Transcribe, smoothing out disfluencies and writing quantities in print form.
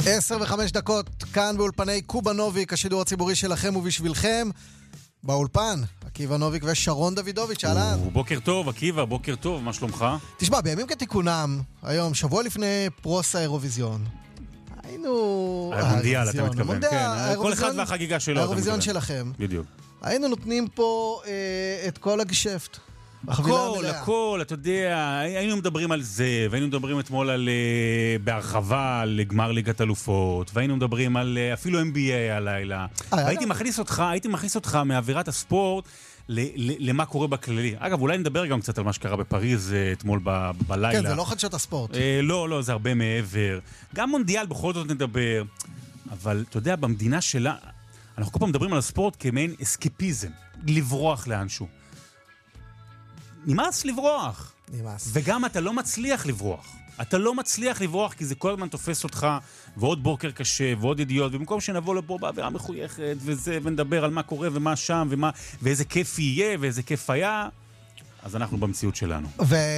10:05, כאן באולפני קובה נוביק, השידור הציבורי שלכם ובשבילכם. באולפן, עקיבא נוביק ושרון דוידוביץ', אהלן. בוקר טוב, עקיבא, בוקר טוב, מה שלומך? תשמע, בימים כתיקונם, היום, שבוע לפני פרוס האירוויזיון, היינו... המונדיאל, אתה מתכוון, כן. כל אחד והחגיגה שלו. האירוויזיון שלכם. בדיוק. היינו נותנים פה את כל הגשפט. הכל, אתה יודע, היינו מדברים על זה, והיינו מדברים אתמול בהרחבה על גמר ליגת אלופות, והיינו מדברים על אפילו NBA הלילה. הייתי מכניס אותך מאווירת הספורט למה קורה בכללי. אגב, אולי נדבר גם קצת על מה שקרה בפריז אתמול בלילה. כן, זה לא חדשות הספורט. לא, זה הרבה מעבר. גם מונדיאל בכל זאת נדבר. אבל אתה יודע, במדינה שלה, אנחנו כל פעם מדברים על הספורט כמעין אסקפיזם, לברוח לאנשהו. נמאס לברוח. נמאס. וגם אתה לא מצליח לברוח. אתה לא מצליח לברוח כי זה כל הזמן תופס אותך, ועוד בוקר קשה, ועוד ידיעות, ובמקום שנבוא לפה באווירה מחויכת, וזה, ונדבר על מה קורה ומה שם, ואיזה כיף יהיה, ואיזה כיף היה, אז אנחנו במציאות שלנו.